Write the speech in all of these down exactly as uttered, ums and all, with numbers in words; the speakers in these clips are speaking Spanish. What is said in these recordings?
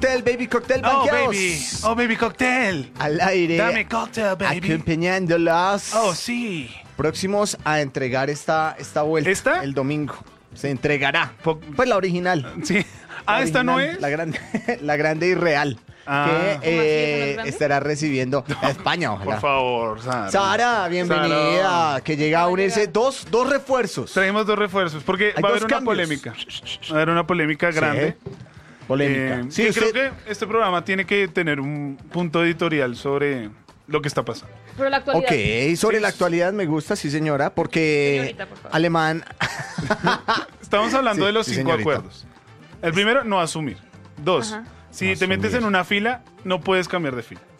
Cocktail, baby, cocktail, Oh, banqueados. baby. Oh, baby, cocktail. Al aire. Dame cocktail, baby. Acompañándolas. Oh, sí. Próximos a entregar esta, esta vuelta. ¿Esta? El domingo. Se entregará. Po- Pues la original. Sí. Ah, La esta no original, es. La grande, la grande y real. Ah. Que ¿Cómo eh, así? ¿Esa no es grande? estará recibiendo a España, ojalá. Por favor, Sara. Sara, bienvenida. Sara. Que llega a Va a unirse llegar. dos, dos refuerzos. Traemos dos refuerzos porque Hay va a dos haber una cambios. polémica. Va a haber una polémica grande. Sí. Polémica. Eh, Sí, y usted- creo que este programa tiene que tener un punto editorial sobre lo que está pasando. Pero la actualidad. Ok, sobre Sí. la actualidad me gusta, sí señora, porque Señorita, por favor. Alemán... Estamos hablando Sí, de los sí, cinco señorita. acuerdos. El primero, no asumir. Dos, Ajá. si No te metes asumir. en una fila, no puedes cambiar de fila.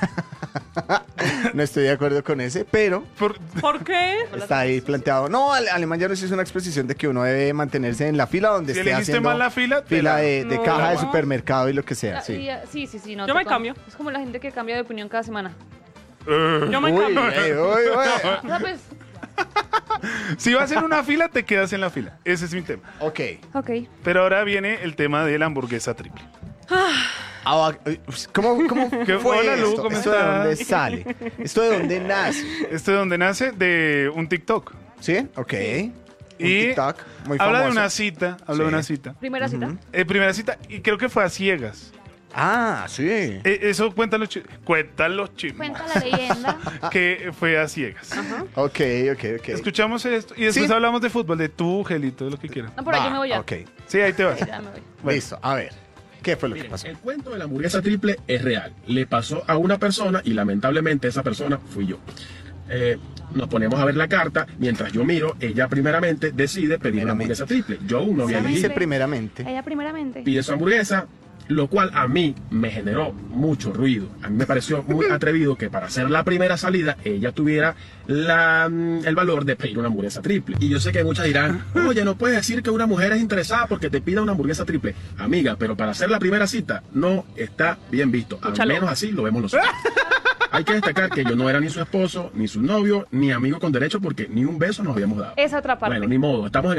No estoy de acuerdo con ese, pero Por- ¿Por qué? está ahí planteado. No, Ale- Alemán ya nos hizo una exposición de que uno debe mantenerse en la fila donde Si esté elegiste haciendo mal la fila, te fila la- de, de No. caja de No. supermercado y lo que sea. Ah, Sí. y, ah, sí, sí, sí. No, Yo me toca- cambio. Es como la gente que cambia de opinión cada semana. Yo me Uy, cambio. ey, uy, uy. O sea, pues, si vas en una fila, te quedas en la fila. Ese es mi tema. Ok. ok. Pero ahora viene el tema de la hamburguesa triple. Ah, ¿Cómo, cómo ¿Qué- fue hola, Lu, esto? ¿cómo ¿Esto de estás? dónde sale? ¿Esto de dónde nace? Esto de donde nace de un TikTok. ¿Sí? Ok. Un Y TikTok muy habla de famoso. una cita, habla Sí. de una cita. Primera cita. Eh, primera cita, y creo que fue a ciegas. Ah, sí. Eh, eso cuentan los chismes. Cuentan los chismes. Cuenta la leyenda. Que fue a ciegas. Ok, ok, ok. Escuchamos esto y después Sí. hablamos de fútbol, de tu, Gelito, de lo que quieras. No, por ahí Va, yo me voy ya. Ok, Sí, ahí te vas. Ya me voy. Bueno. listo. A ver, ¿qué fue lo que Miren, pasó? el cuento de la hamburguesa triple es real. Le pasó a una persona y lamentablemente esa persona fui yo. Eh, nos ponemos a ver la carta. Mientras yo miro, ella primeramente decide pedir una hamburguesa triple. Yo aún no había Se dice elegido. primeramente. Ella primeramente. Pide su hamburguesa, lo cual a mí me generó mucho ruido. A mí me pareció muy atrevido que para hacer la primera salida ella tuviera la, mm, el valor de pedir una hamburguesa triple. Y yo sé que muchas dirán, oye, no puedes decir que una mujer es interesada porque te pida una hamburguesa triple. Amiga, pero para hacer la primera cita no está bien visto. Al Escúchalo. menos así lo vemos nosotros. Hay que destacar que yo no era ni su esposo, ni su novio, ni amigo con derecho porque ni un beso nos habíamos dado. Esa otra parte. Bueno, ni modo, estamos en